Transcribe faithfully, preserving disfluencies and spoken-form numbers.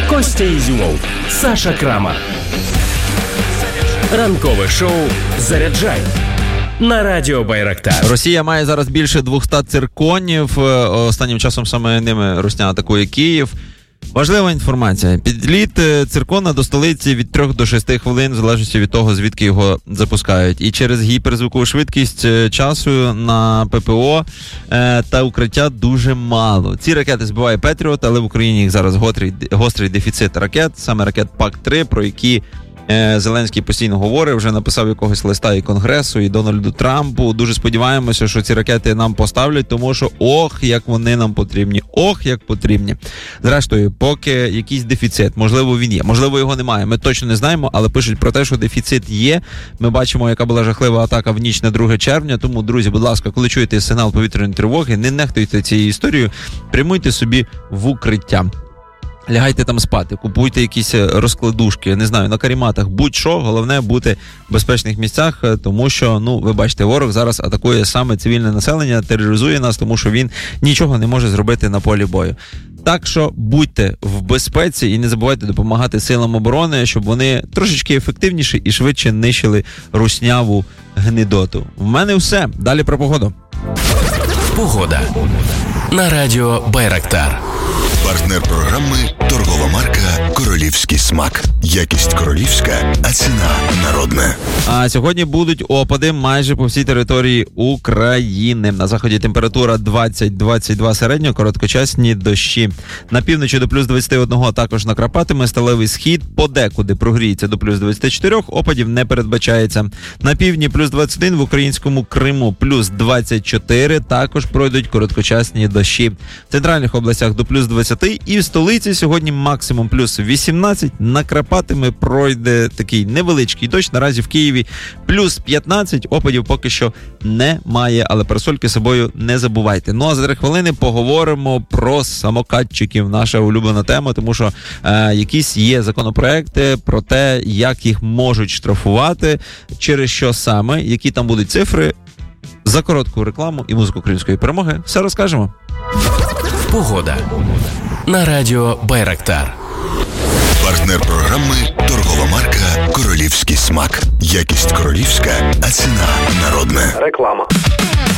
Костя Ізюмов, Саша Крама. Ранкове шоу «Заряджай» на радіо Байрактар. Росія має зараз більше двісті цирконів. Останнім часом саме ними Русня атакує Київ. Важлива інформація. Підліт циркона до столиці від трьох до шести хвилин, в залежності від того, звідки його запускають. І через гіперзвукову швидкість часу на ППО е, та укриття дуже мало. Ці ракети збиває Петріот, але в Україні їх зараз гострий, гострий дефіцит ракет, саме ракет пак три, про які Зеленський постійно говорить, вже написав якогось листа і Конгресу, і Дональду Трампу. Дуже сподіваємося, що ці ракети нам поставлять, тому що ох, як вони нам потрібні, ох, як потрібні. Зрештою, поки якийсь дефіцит, можливо він є, можливо його немає, ми точно не знаємо, але пишуть про те, що дефіцит є. Ми бачимо, яка була жахлива атака в ніч на друге червня, тому, друзі, будь ласка, коли чуєте сигнал повітряної тривоги, не нехтуйте цією історією, прямуйте собі в укриття. Лягайте там спати, купуйте якісь розкладушки, не знаю, на каріматах, будь-що, головне бути в безпечних місцях, тому що, ну, ви бачите, ворог зараз атакує саме цивільне населення, тероризує нас, тому що він нічого не може зробити на полі бою. Так що будьте в безпеці і не забувайте допомагати силам оборони, щоб вони трошечки ефективніше і швидше нищили русняву гнидоту. В мене все. Далі про погоду. Погода на радіо Байрактар. Партнер програми – торгова марка «Королівський смак». Якість королівська, а ціна народна. А сьогодні будуть опади майже по всій території України. На заході температура двадцять - двадцять два середньо, короткочасні дощі. На півночі до плюс двадцять один також накрапатиме, сталевий схід подекуди прогріється до плюс двадцять чотири, опадів не передбачається. На півдні плюс двадцять один, в українському Криму плюс двадцять чотири, також пройдуть короткочасні дощі. В центральних областях до плюс двадцять і в столиці сьогодні максимум плюс вісімнадцять, накрапатиме, пройде такий невеличкий дощ. Наразі в Києві плюс п'ятнадцять, опадів поки що немає, але парасольки з собою не забувайте. Ну а за три хвилини поговоримо про самокатчиків, наша улюблена тема, тому що е, якісь є законопроекти про те, як їх можуть штрафувати, через що саме, які там будуть цифри. За коротку рекламу і музику української перемоги все розкажемо. Погода на радіо Байрактар. Партнер програми – торгова марка «Королівський смак». Якість королівська, а ціна народна. Реклама.